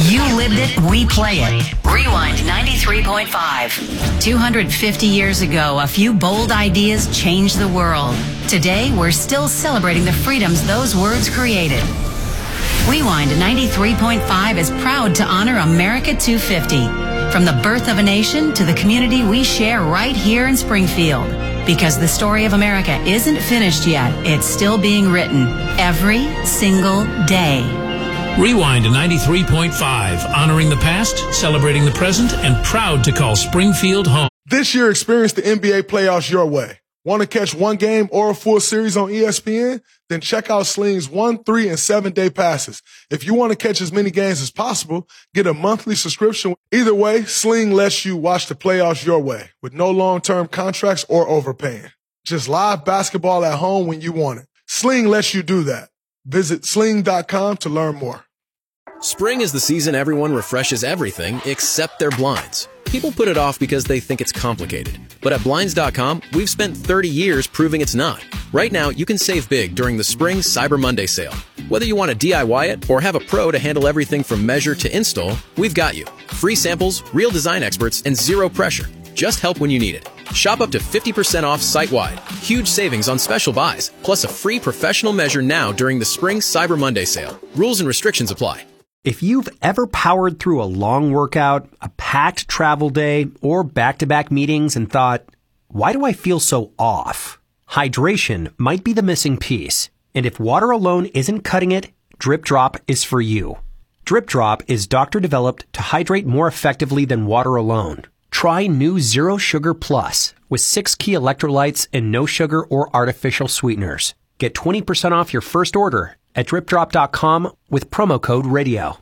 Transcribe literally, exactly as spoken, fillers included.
You lived it, we play it. Rewind ninety-three point five. two hundred fifty years ago, a few bold ideas changed the world. Today, we're still celebrating the freedoms those words created. Rewind ninety-three point five is proud to honor America two fifty. From the birth of a nation to the community we share right here in Springfield. Because the story of America isn't finished yet, it's still being written every single day. Rewind ninety-three point five, honoring the past, celebrating the present, and proud to call Springfield home. This year, experience the N B A playoffs your way. Want to catch one game or a full series on E S P N? Then check out Sling's one, three, and seven-day passes. If you want to catch as many games as possible, get a monthly subscription. Either way, Sling lets you watch the playoffs your way with no long-term contracts or overpaying. Just live basketball at home when you want it. Sling lets you do that. Visit sling dot com to learn more. Spring is the season everyone refreshes everything except their blinds. People put it off because they think it's complicated. But at Blinds dot com, we've spent thirty years proving it's not. Right now, you can save big during the Spring Cyber Monday sale. Whether you want to D I Y it or have a pro to handle everything from measure to install, we've got you. Free samples, real design experts, and zero pressure. Just help when you need it. Shop up to fifty percent off site-wide. Huge savings on special buys, plus a free professional measure now during the Spring Cyber Monday sale. Rules and restrictions apply. If you've ever powered through a long workout, a packed travel day, or back-to-back meetings and thought, why do I feel so off? Hydration might be the missing piece. And if water alone isn't cutting it, Drip Drop is for you. Drip Drop is doctor-developed to hydrate more effectively than water alone. Try new Zero Sugar Plus with six key electrolytes and no sugar or artificial sweeteners. Get twenty percent off your first order at drip drop dot com with promo code radio.